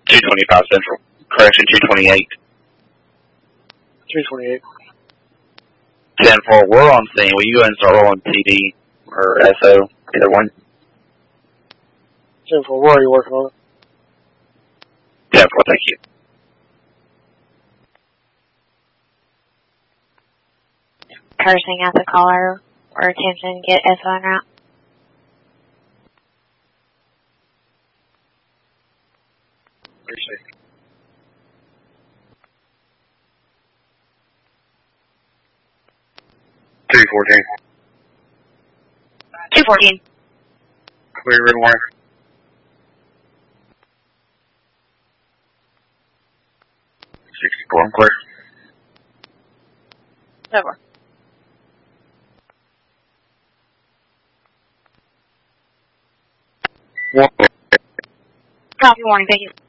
225 Central. Correction, 228. 228. 10-4, we're on scene. Will you go ahead and start rolling TD or SO? Either one. 10-4, where are you working on it? 10-4, thank you. Cursing at the caller or attention, get SO en route. Appreciate it. 214. 214. Clear red line. 64, I'm clear. Over. One. Copy, warning, thank you.